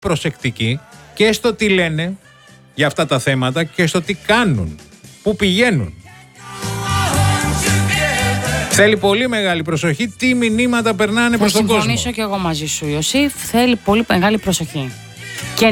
προσεκτικοί και στο τι λένε για αυτά τα θέματα και στο τι κάνουν, πού πηγαίνουν. Θέλει πολύ μεγάλη προσοχή τι μηνύματα περνάνε προς τον κόσμο. Θα συμφωνήσω και εγώ μαζί σου, Ιωσήφ. Θέλει πολύ μεγάλη προσοχή. Και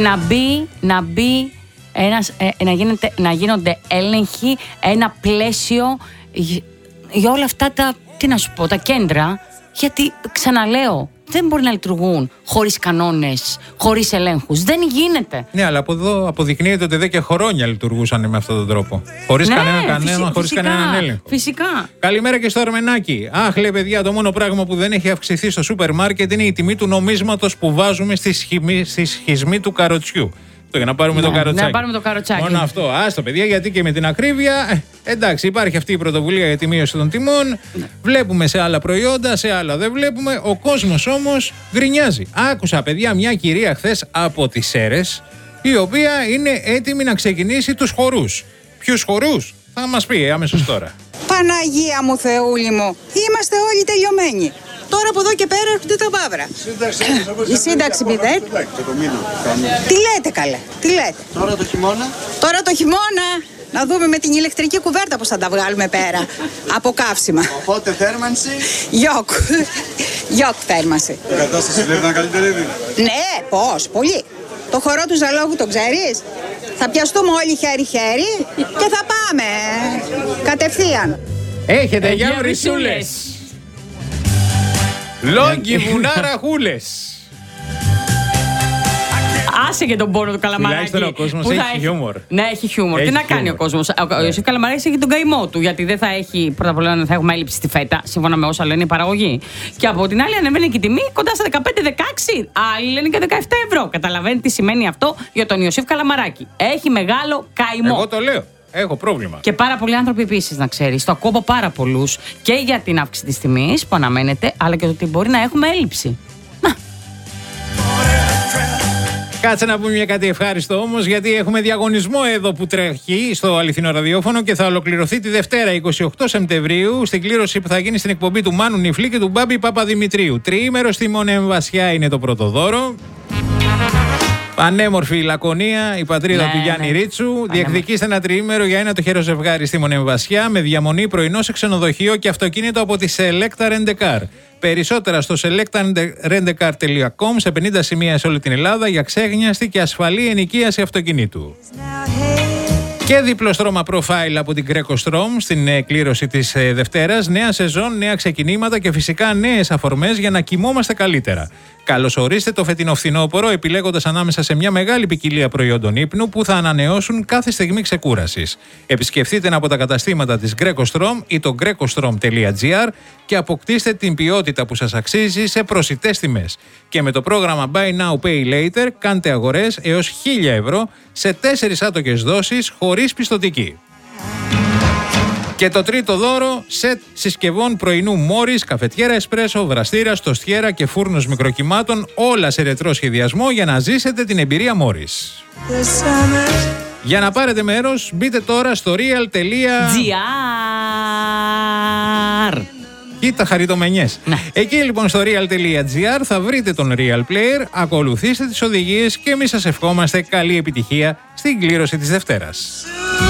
να γίνονται έλεγχοι, ένα πλαίσιο για όλα αυτά τα κέντρα. Γιατί, ξαναλέω, δεν μπορεί να λειτουργούν χωρίς κανόνες, χωρίς ελέγχους. Δεν γίνεται. Ναι, αλλά από εδώ αποδεικνύεται ότι εδώ και χρόνια λειτουργούσαν με αυτόν τον τρόπο. Χωρίς κανέναν έλεγχο. Φυσικά. Καλημέρα και στο Αρμενάκι. Αχ, λέει παιδιά, το μόνο πράγμα που δεν έχει αυξηθεί στο σούπερ μάρκετ είναι η τιμή του νομίσματος που βάζουμε στη σχισμή του καροτσιού. Για να πάρουμε το καροτσάκι. Να πάρουμε το καροτσάκι. Μόνο αυτό. Άστο, παιδιά, γιατί και με την ακρίβεια. Εντάξει, υπάρχει αυτή η πρωτοβουλία για τη μείωση των τιμών. Ναι. Βλέπουμε σε άλλα προϊόντα, σε άλλα δεν βλέπουμε. Ο κόσμος όμως γκρινιάζει. Άκουσα, παιδιά, μια κυρία χθες από τις Σέρρες, η οποία είναι έτοιμη να ξεκινήσει τους χορούς. Ποιους χορούς? Θα μας πει αμέσως τώρα. Παναγία μου, Θεούλη μου, είμαστε όλοι τελειωμένοι. Τώρα από εδώ και πέρα έρχονται τα μαύρα. Η σύνταξη 0. Τι λέτε καλέ, τι λέτε? Τώρα το χειμώνα. Να δούμε με την ηλεκτρική κουβέρτα πώς θα τα βγάλουμε πέρα από καύσιμα. Οπότε θέρμανση. Γιοκ θέρμανση. Η κατάσταση λέει να καλύτερη. Ναι, πώς, πολύ. Το χορό του Ζαλόγου το ξέρεις? Θα πιαστούμε όλοι χέρι-χέρι και θα πάμε κατευθείαν. Έχετε για βρυσούλες. Λόγκι βουνάρα χούλες. Άσε και τον πόνο του Καλαμαράκη. Τουλάχιστον ο κόσμος έχει χιούμορ. Ναι, έχει χιούμορ. Τι να κάνει ο κόσμος? Ο Ιωσήφ Καλαμαράκης έχει τον καημό του. Γιατί δεν θα έχει, πρώτα απ' όλα, θα έχουμε έλλειψη στη φέτα, σύμφωνα με όσα λένε οι παραγωγοί. Και από την άλλη, ανεβαίνει και η τιμή κοντά στα 15-16. Άλλοι λένε και 17 ευρώ. Καταλαβαίνετε τι σημαίνει αυτό για τον Ιωσήφ Καλαμαράκη? Έχει μεγάλο καημό. Εγώ το λέω. Έχω πρόβλημα. Και πάρα πολλοί άνθρωποι επίσης, να ξέρεις. Το ακούω από πάρα πολλούς και για την αύξηση της τιμής που αναμένεται, αλλά και ότι μπορεί να έχουμε έλλειψη. Κάτσε να πούμε κάτι ευχάριστο όμως, γιατί έχουμε διαγωνισμό εδώ που τρέχει στο αληθινό ραδιόφωνο και θα ολοκληρωθεί τη Δευτέρα 28 Σεπτεμβρίου στην κλήρωση που θα γίνει στην εκπομπή του Μάνου Νιφλή και του Μπάμπη Παπαδημητρίου. Τριήμερο στη Μονεμβασιά είναι το πρώτο δώρο. Πανέμορφη η Λακωνία, η πατρίδα του Γιάννη Ρίτσου. Διεκδικήστε ένα τριήμερο για ένα τυχερό ζευγάρι στη Μονεμβασιά με διαμονή, πρωινό σε ξενοδοχείο και αυτοκίνητο από τη Selecta Rent-A-Car. Περισσότερα στο selectarentcar.com σε 50 σημεία σε όλη την Ελλάδα για ξέγνιαστη και ασφαλή ενοικίαση αυτοκινήτου. Και διπλό στρώμα profile από την Greco Strom στην κλήρωση της Δευτέρας. Νέα σεζόν, νέα ξεκινήματα και φυσικά νέες αφορμές για να κοιμόμαστε καλύτερα. Καλωσορίστε το φετινό φθινόπωρο επιλέγοντας ανάμεσα σε μια μεγάλη ποικιλία προϊόντων ύπνου που θα ανανεώσουν κάθε στιγμή ξεκούρασης. Επισκεφτείτε ένα από τα καταστήματα της Greco Strom ή το grecostrom.gr και αποκτήστε την ποιότητα που σας αξίζει σε προσιτές τιμές. Και με το πρόγραμμα Buy Now Pay Later κάντε αγορές έως 1.000 ευρώ σε 4 άτοκες δόσεις χωρίς πιστωτική. Και το τρίτο δώρο, σετ συσκευών πρωινού Μόρις, καφετιέρα εσπρέσο, βραστήρα, στοστιέρα και φούρνος μικροκυμάτων, όλα σε ρετρό σχεδιασμό για να ζήσετε την εμπειρία Μόρις. Για να πάρετε μέρος, μπείτε τώρα στο real.gr. Κοίτα χαριτομενιές. Εκεί λοιπόν στο real.gr θα βρείτε τον Real Player, ακολουθήστε τις οδηγίες και εμείς σας ευχόμαστε καλή επιτυχία στην κλήρωση της Δευτέρας.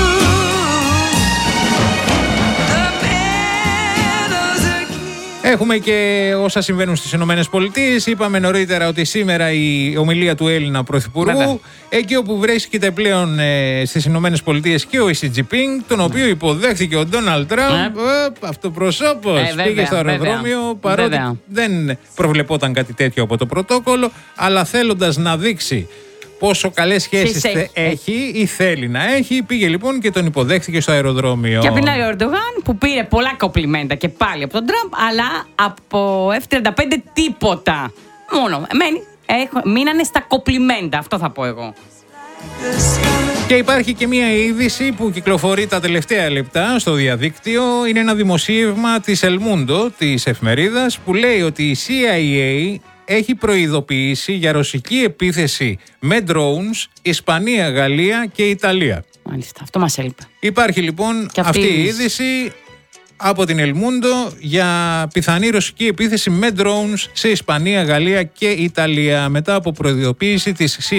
Έχουμε και όσα συμβαίνουν στις Ηνωμένες Πολιτείες. Είπαμε νωρίτερα ότι σήμερα η ομιλία του Έλληνα Πρωθυπουργού, εκεί όπου βρίσκεται πλέον στις Ηνωμένες Πολιτείες και ο Xi Jinping, τον οποίο υποδέχθηκε ο Ντόναλντ Τραμπ, αυτοπροσώπως. Πήγε στο αεροδρόμιο, παρότι δεν προβλεπόταν κάτι τέτοιο από το πρωτόκολλο, αλλά θέλοντας να δείξει πόσο καλές σχέσεις έχει ή θέλει να έχει, πήγε λοιπόν και τον υποδέχθηκε στο αεροδρόμιο. Και από την άλλη ο Ερντογάν που πήρε πολλά κοπλιμέντα και πάλι από τον Τραμπ, αλλά από F-35 τίποτα. Μόνο. Μείνανε στα κοπλιμέντα, αυτό θα πω εγώ. Και υπάρχει και μία είδηση που κυκλοφορεί τα τελευταία λεπτά στο διαδίκτυο. Είναι ένα δημοσίευμα της El Mundo, της εφημερίδας, που λέει ότι η CIA έχει προειδοποιήσει για ρωσική επίθεση με drones Ισπανία, Γαλλία και Ιταλία. Μάλιστα, αυτό μας έλειπε. Υπάρχει λοιπόν αυτή η είδηση. από την Ελμούντο για πιθανή ρωσική επίθεση με drones σε Ισπανία, Γαλλία και Ιταλία. Μετά από προειδοποίηση της